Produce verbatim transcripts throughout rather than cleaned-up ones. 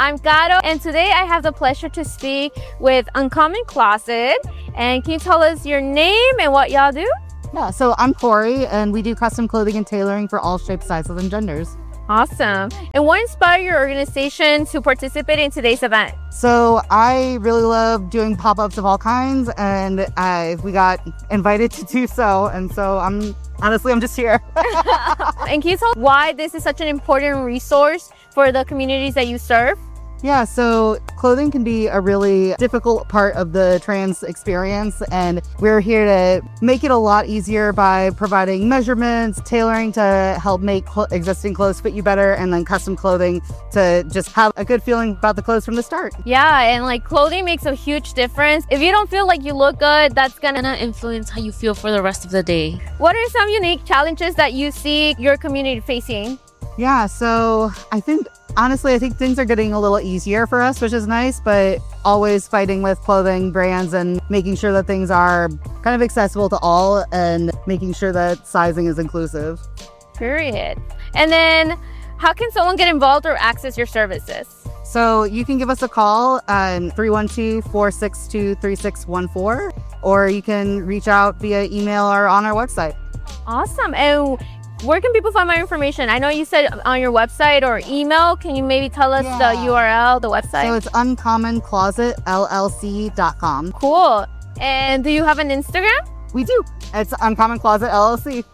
I'm Caro, and today I have the pleasure to speak with Uncommon Closet. And can you tell us your name and what y'all do? Yeah, so I'm Corey, and we do custom clothing and tailoring for all shapes, sizes, and genders. Awesome. And what inspired your organization to participate in today's event? So I really love doing pop-ups of all kinds, and I, we got invited to do so, and so I'm honestly, I'm just here. And can you tell why this is such an important resource for the communities that you serve? Yeah, so clothing can be a really difficult part of the trans experience, and we're here to make it a lot easier by providing measurements, tailoring to help make cl- existing clothes fit you better, and then custom clothing to just have a good feeling about the clothes from the start. Yeah, and like clothing makes a huge difference. If you don't feel like you look good, that's gonna influence how you feel for the rest of the day. What are some unique challenges that you see your community facing? Yeah, so I think honestly, I think things are getting a little easier for us, which is nice, but always fighting with clothing brands and making sure that things are kind of accessible to all and making sure that sizing is inclusive. Period. And then how can someone get involved or access your services? So you can give us a call on three one two, four six two, three six one four, or you can reach out via email or on our website. Awesome. And where can people find more information? I know you said on your website or email. Can you maybe tell us yeah. the U R L, the website? So it's uncommon closet L L C dot com. Cool. And do you have an Instagram? We do. It's Uncommon Closet L L C.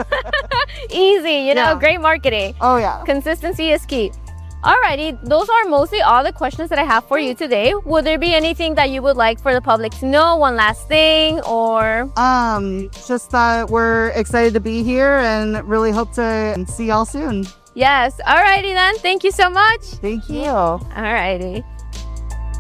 Easy, you know, yeah. Great marketing. Oh, yeah. Consistency is key. Alrighty, those are mostly all the questions that I have for you today. Would there be anything that you would like for the public to know? One last thing, or? Um, just that we're excited to be here and really hope to see y'all soon. Yes. Alrighty then. Thank you so much. Thank you. Alrighty.